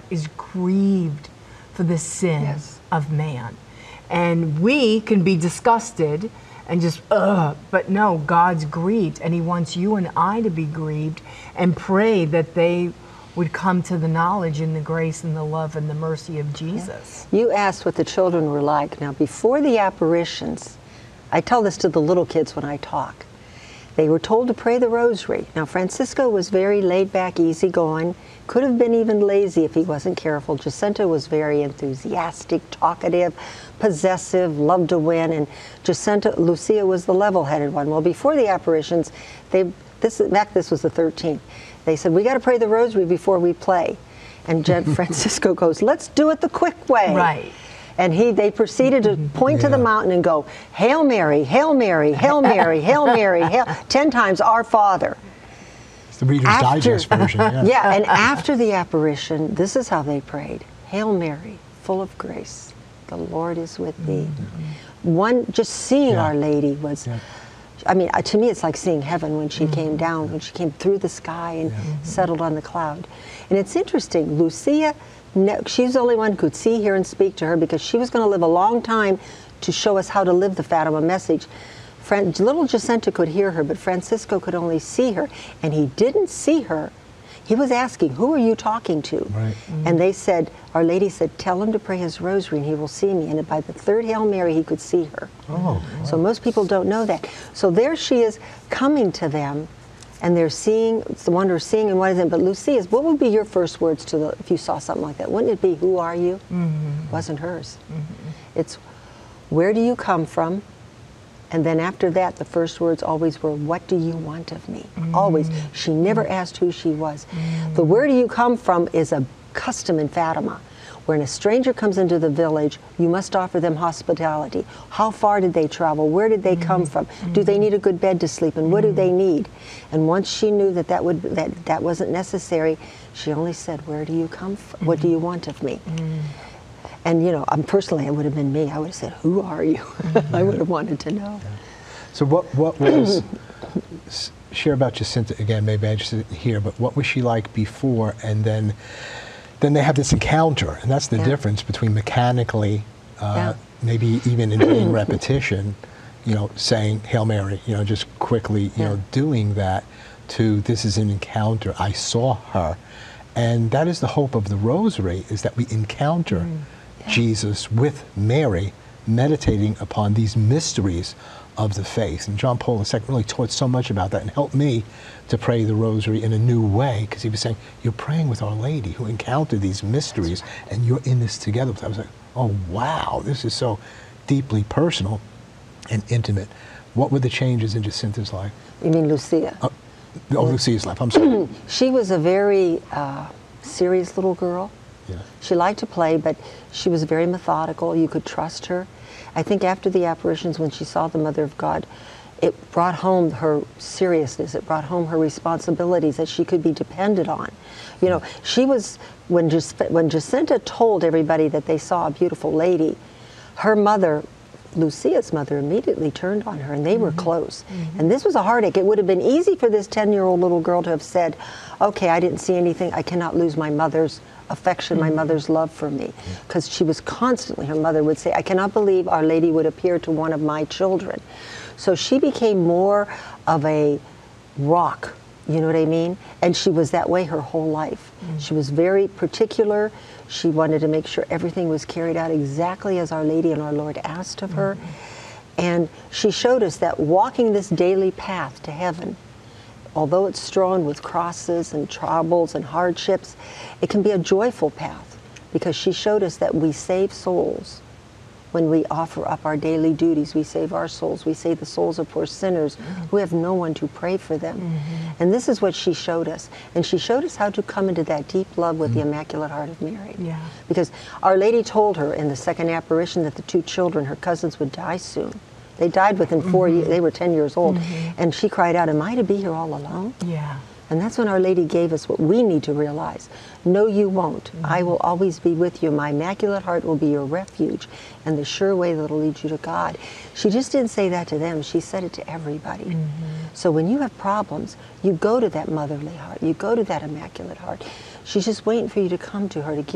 is grieved for the sin of man. And we can be disgusted and just, but no, God's grieved, and he wants you and I to be grieved and pray that they would come to the knowledge and the grace and the love and the mercy of Jesus. You asked what the children were like. Now, before the apparitions, I tell this to the little kids when I talk, they were told to pray the rosary. Now, Francisco was very laid back, easygoing, could have been even lazy if he wasn't careful. Jacinta was very enthusiastic, talkative, possessive, loved to win, and Lucia was the level-headed one. Well, before the apparitions, this was the 13th, they said, we got to pray the rosary before we play. And Francisco goes, let's do it the quick way. Right. And they proceeded to point to the mountain and go, Hail Mary, Hail Mary, Hail Mary, Hail Mary, 10 times, Our Father. It's the Reader's Digest version. Yeah, and after the apparition, this is how they prayed. Hail Mary, full of grace, the Lord is with thee. Just seeing Our Lady was, I mean, to me it's like seeing heaven when she came down, when she came through the sky and settled on the cloud. And it's interesting, Lucia, she's the only one who could see, hear, and speak to her because she was going to live a long time to show us how to live the Fatima message. Little Jacinta could hear her, but Francisco could only see her, and he didn't see her. He was asking, who are you talking to? Right. And they said, Our Lady said, tell him to pray his rosary and he will see me. And by the third Hail Mary, he could see her. Oh, so most people don't know that. So there she is coming to them, and they're seeing, it's the wonder of seeing and what is it. But Lucia's, what would be your first words to if you saw something like that? Wouldn't it be, who are you? Wasn't hers. It's, where do you come from? And then after that, the first words always were, what do you want of me? Always. She never asked who she was. The where do you come from is a custom in Fatima. When a stranger comes into the village, you must offer them hospitality. How far did they travel? Where did they come from? Do they need a good bed to sleep in? What do they need? And once she knew that wasn't necessary, she only said, where do you come from? What do you want of me? And you know, personally, it would have been me. I would have said, who are you? I would have wanted to know. So what was, share about Jacinta again, maybe I just didn't hear, but what was she like before, and then they have this encounter, and that's the difference between mechanically, maybe even in doing repetition, you know, saying Hail Mary, you know, just quickly, you know, doing that, to this is an encounter. I saw her. And that is the hope of the Rosary, is that we encounter Jesus with Mary, meditating upon these mysteries of the faith. And John Paul II really taught so much about that and helped me to pray the Rosary in a new way, because he was saying, you're praying with Our Lady who encountered these mysteries, and you're in this together. I was like, oh wow, this is so deeply personal and intimate. What were the changes in Jacinta's life? You mean Lucia? Lucia's life, I'm sorry. She was a very serious little girl. She liked to play, but she was very methodical. You could trust her. I think after the apparitions, when she saw the Mother of God, it brought home her seriousness. It brought home her responsibilities that she could be depended on. You know, she was, when Jacinta told everybody that they saw a beautiful lady, her mother, Lucia's mother, immediately turned on her, and they were close. And this was a heartache. It would have been easy for this 10-year-old little girl to have said, okay, I didn't see anything. I cannot lose my mother's affection, my mother's love for me. Because she was constantly, her mother would say, I cannot believe Our Lady would appear to one of my children. So she became more of a rock, you know what I mean? And she was that way her whole life. She was very particular. She wanted to make sure everything was carried out exactly as Our Lady and our Lord asked of her. And she showed us that walking this daily path to heaven, although it's strewn with crosses and troubles and hardships, it can be a joyful path, because she showed us that we save souls. When we offer up our daily duties, we save our souls. We save the souls of poor sinners who have no one to pray for them. And this is what she showed us. And she showed us how to come into that deep love with the Immaculate Heart of Mary. Because Our Lady told her in the second apparition that the two children, her cousins, would die soon. They died within 4 years. They were 10 years old. And she cried out, am I to be here all alone? And that's when Our Lady gave us what we need to realize. No, you won't. I will always be with you. My Immaculate Heart will be your refuge and the sure way that will lead you to God. She just didn't say that to them. She said it to everybody. So when you have problems, you go to that motherly heart. You go to that Immaculate Heart. She's just waiting for you to come to her to give